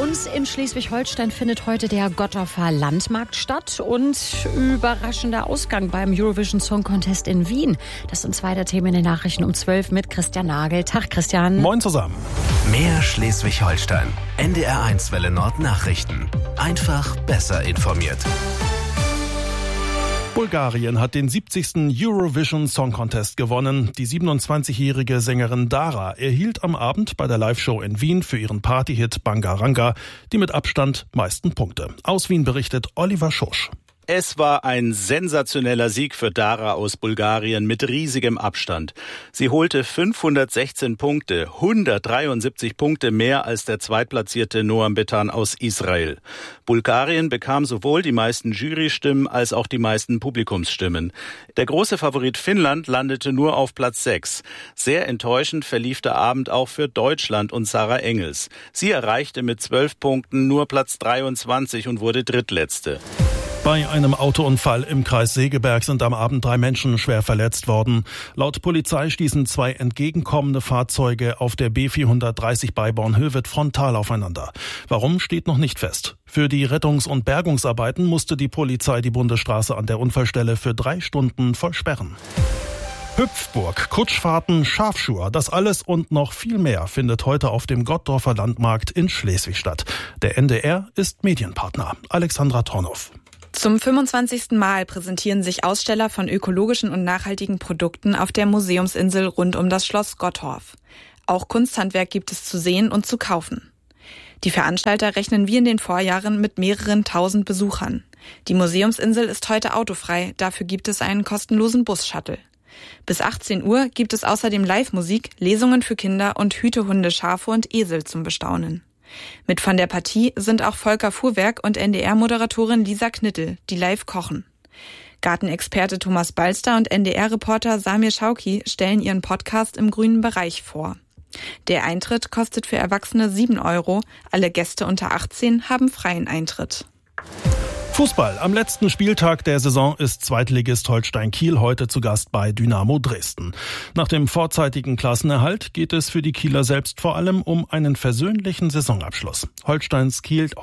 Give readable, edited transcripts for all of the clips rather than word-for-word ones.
uns in Schleswig-Holstein findet heute der Gottorfer Landmarkt statt und überraschender Ausgang beim Eurovision Song Contest in Wien. Das sind zwei der Themen in den Nachrichten um 12 mit Christian Nagel. Tag, Christian. Moin zusammen. Mehr Schleswig-Holstein. NDR1 Welle Nord Nachrichten. Einfach besser informiert. Bulgarien hat den 70. Eurovision Song Contest gewonnen. Die 27-jährige Sängerin Dara erhielt am Abend bei der Live-Show in Wien für ihren Partyhit Bangaranga die mit Abstand meisten Punkte. Aus Wien berichtet Oliver Schosch. Es war ein sensationeller Sieg für Dara aus Bulgarien mit riesigem Abstand. Sie holte 516 Punkte, 173 Punkte mehr als der zweitplatzierte Noam Betan aus Israel. Bulgarien bekam sowohl die meisten Jurystimmen als auch die meisten Publikumsstimmen. Der große Favorit Finnland landete nur auf Platz 6. Sehr enttäuschend verlief der Abend auch für Deutschland und Sarah Engels. Sie erreichte mit 12 Punkten nur Platz 23 und wurde Drittletzte. Bei einem Autounfall im Kreis Segeberg sind am Abend 3 Menschen schwer verletzt worden. Laut Polizei stießen 2 entgegenkommende Fahrzeuge auf der B430 bei Bornhöved frontal aufeinander. Warum, steht noch nicht fest. Für die Rettungs- und Bergungsarbeiten musste die Polizei die Bundesstraße an der Unfallstelle für 3 Stunden vollsperren. Hüpfburg, Kutschfahrten, Schafschuhe, das alles und noch viel mehr findet heute auf dem Gottorfer Landmarkt in Schleswig statt. Der NDR ist Medienpartner. Alexandra Tornow. Zum 25. Mal präsentieren sich Aussteller von ökologischen und nachhaltigen Produkten auf der Museumsinsel rund um das Schloss Gottorf. Auch Kunsthandwerk gibt es zu sehen und zu kaufen. Die Veranstalter rechnen wie in den Vorjahren mit mehreren tausend Besuchern. Die Museumsinsel ist heute autofrei, dafür gibt es einen kostenlosen Bus-Shuttle. Bis 18 Uhr gibt es außerdem Live-Musik, Lesungen für Kinder und Hütehunde, Schafe und Esel zum Bestaunen. Mit von der Partie sind auch Volker Fuhrwerk und NDR-Moderatorin Lisa Knittel, die live kochen. Gartenexperte Thomas Balster und NDR-Reporter Samir Schauki stellen ihren Podcast im grünen Bereich vor. Der Eintritt kostet für Erwachsene 7 €, alle Gäste unter 18 haben freien Eintritt. Fußball. Am letzten Spieltag der Saison ist Zweitligist Holstein Kiel heute zu Gast bei Dynamo Dresden. Nach dem vorzeitigen Klassenerhalt geht es für die Kieler selbst vor allem um einen versöhnlichen Saisonabschluss. Holstein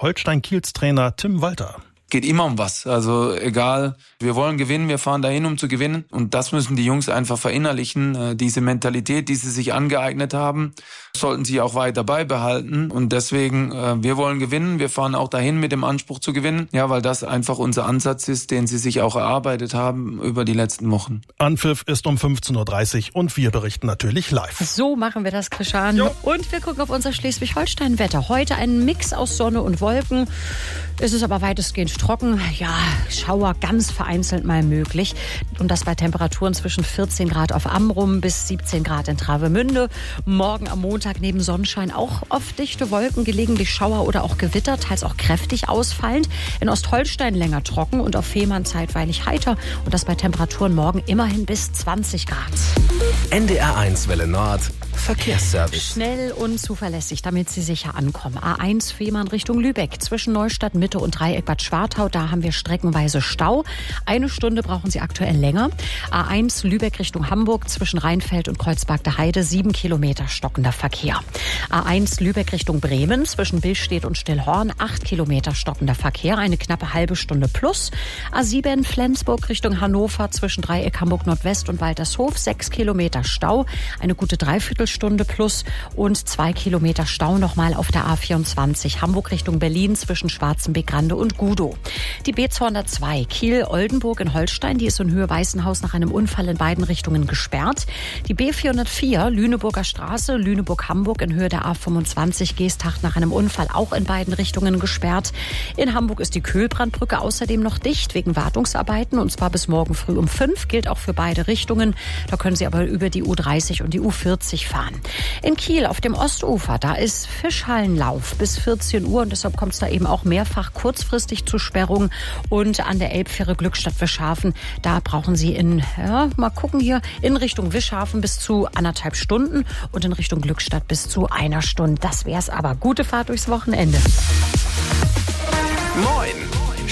Kiels Trainer Tim Walter. Geht immer um was, also egal, wir wollen gewinnen, wir fahren dahin, um zu gewinnen und das müssen die Jungs einfach verinnerlichen, diese Mentalität, die sie sich angeeignet haben, sollten sie auch weiter beibehalten und deswegen, wir wollen gewinnen, wir fahren auch dahin mit dem Anspruch zu gewinnen, ja, weil das einfach unser Ansatz ist, den sie sich auch erarbeitet haben über die letzten Wochen. Anpfiff ist um 15:30 Uhr und wir berichten natürlich live. So machen wir das, Christian. Und wir gucken auf unser Schleswig-Holstein-Wetter. Heute ein Mix aus Sonne und Wolken. Es ist aber weitestgehend trocken. Ja, Schauer ganz vereinzelt mal möglich. Und das bei Temperaturen zwischen 14 Grad auf Amrum bis 17 Grad in Travemünde. Morgen am Montag neben Sonnenschein auch oft dichte Wolken, gelegentlich Schauer oder auch Gewitter, teils auch kräftig ausfallend. In Ostholstein länger trocken und auf Fehmarn zeitweilig heiter. Und das bei Temperaturen morgen immerhin bis 20 Grad. NDR1 Welle Nord. Verkehrsservice. Schnell und zuverlässig, damit Sie sicher ankommen. A1 Fehmarn Richtung Lübeck, zwischen Neustadt, Mitte und Dreieck Bad Schwartau, da haben wir streckenweise Stau. 1 Stunde brauchen Sie aktuell länger. A1 Lübeck Richtung Hamburg, zwischen Rheinfeld und Kreuzberg der Heide, 7 Kilometer stockender Verkehr. A1 Lübeck Richtung Bremen, zwischen Billstedt und Stillhorn, 8 Kilometer stockender Verkehr, eine knappe halbe Stunde plus. A7 Flensburg Richtung Hannover, zwischen Dreieck Hamburg Nordwest und Waltershof, 6 Kilometer Stau, eine gute Dreiviertelstunde plus und 2 Kilometer Stau nochmal auf der A24 Hamburg Richtung Berlin zwischen Schwarzenbeck, Grande und Gudow. Die B202 Kiel-Oldenburg in Holstein, die ist in Höhe Weißenhaus nach einem Unfall in beiden Richtungen gesperrt. Die B404 Lüneburger Straße, Lüneburg-Hamburg in Höhe der A25 Geesthacht nach einem Unfall auch in beiden Richtungen gesperrt. In Hamburg ist die Köhlbrandbrücke außerdem noch dicht wegen Wartungsarbeiten und zwar bis morgen früh um 5, gilt auch für beide Richtungen. Da können Sie aber über die U30 und die U40 fahren. In Kiel auf dem Ostufer, da ist Fischhallenlauf bis 14 Uhr und deshalb kommt es da eben auch mehrfach kurzfristig zu Sperrungen. Und an der Elbfähre Glückstadt-Wischhafen, da brauchen Sie in Richtung Wischhafen bis zu 1,5 Stunden und in Richtung Glückstadt bis zu 1 Stunde. Das wär's aber. Gute Fahrt durchs Wochenende. Moin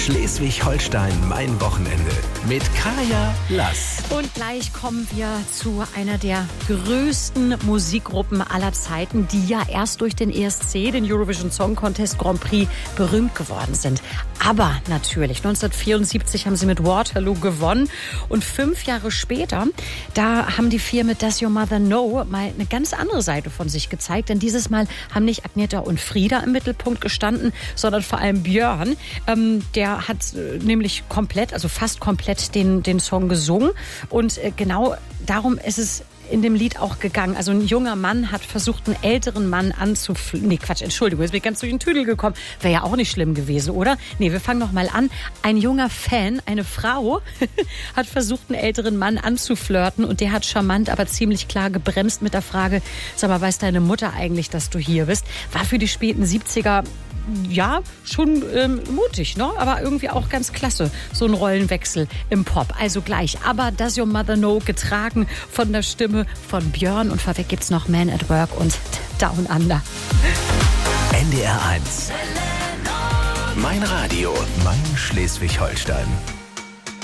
Schleswig-Holstein, mein Wochenende. Mit Kaya Lass. Und gleich kommen wir zu einer der größten Musikgruppen aller Zeiten, die ja erst durch den ESC, den Eurovision Song Contest Grand Prix, berühmt geworden sind. Aber natürlich, 1974 haben sie mit Waterloo gewonnen. Und 5 Jahre später, da haben die 4 mit Does Your Mother Know mal eine ganz andere Seite von sich gezeigt. Denn dieses Mal haben nicht Agneta und Frida im Mittelpunkt gestanden, sondern vor allem Björn. Der hat nämlich komplett, also fast komplett den Song gesungen. Und genau darum ist es in dem Lied auch gegangen. Also ein junger Mann hat versucht, einen älteren Mann Entschuldigung, jetzt bin ich ganz durch den Tüdel gekommen. Wäre ja auch nicht schlimm gewesen, oder? Nee, wir fangen noch mal an. Ein junger Fan, eine Frau, hat versucht, einen älteren Mann anzuflirten und der hat charmant, aber ziemlich klar gebremst mit der Frage, sag mal, weiß deine Mutter eigentlich, dass du hier bist? War für die späten 70er ja, schon mutig, ne? Aber irgendwie auch ganz klasse, so ein Rollenwechsel im Pop. Also gleich, aber Does Your Mother Know, getragen von der Stimme von Björn. Und vorweg gibt's noch Man at Work und Down Under. NDR 1. Mein Radio, mein Schleswig-Holstein.